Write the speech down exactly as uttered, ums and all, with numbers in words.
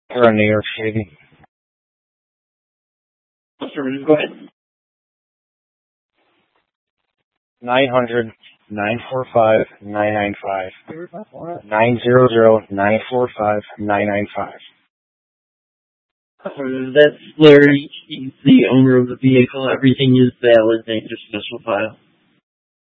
We're in New York City. Sure, go ahead. nine hundred, nine four five, nine nine five. nine hundred, nine four five, nine nine five. That's Larry. He's the owner of the vehicle. Everything is valid. Thank you, special file.